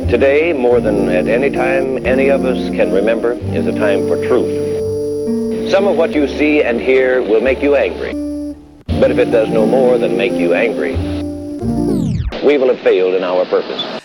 Today, more than at any time any of us can remember, is a time for truth. Some of what you see and hear will make you angry. But if it does no more than make you angry, we will have failed in our purpose.